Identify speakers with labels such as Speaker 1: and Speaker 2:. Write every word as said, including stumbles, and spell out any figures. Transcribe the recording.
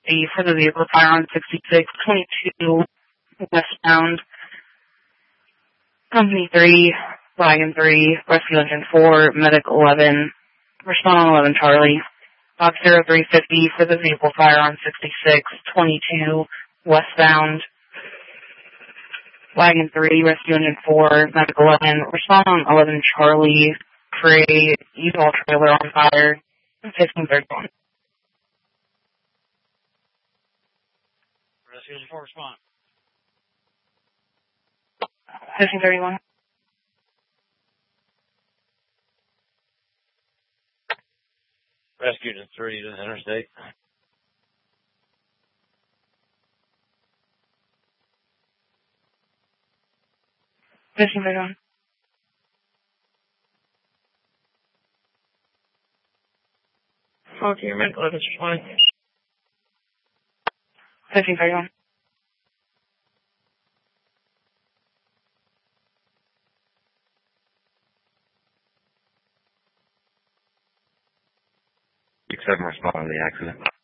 Speaker 1: fifty for the vehicle fire on sixty-six twenty-two westbound. Company three, Wagon three, Rescue Engine four, Medic eleven, respond on eleven Charlie. Box zero three fifty for the vehicle fire on sixty-six twenty-two westbound. Wagon three, Rescue Engine four, Medic eleven, respond on eleven Charlie for a U-Haul trailer on fire, fifteen thirty-one.
Speaker 2: Rescue Engine four, respond.
Speaker 1: fifteen thirty-one.
Speaker 2: Rescue Engine three to the interstate.
Speaker 1: fifteen thirty-one.
Speaker 2: Okay, Medic eleven, responding.
Speaker 1: fifteen thirty-one.
Speaker 2: six seven, respond on the accident.